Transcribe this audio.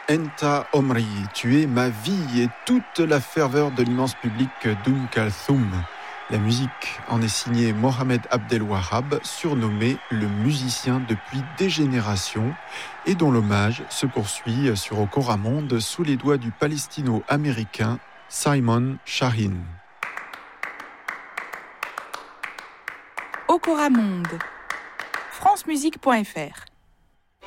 Enta Omri, tu es ma vie et toute la ferveur de l'immense public d'Kalthoum. La musique en est signée Mohamed Abdel Wahab, surnommé le musicien depuis des générations, et dont l'hommage se poursuit sur Okoramonde sous les doigts du palestino-américain Simon Shahin. Okoramonde, francemusique.fr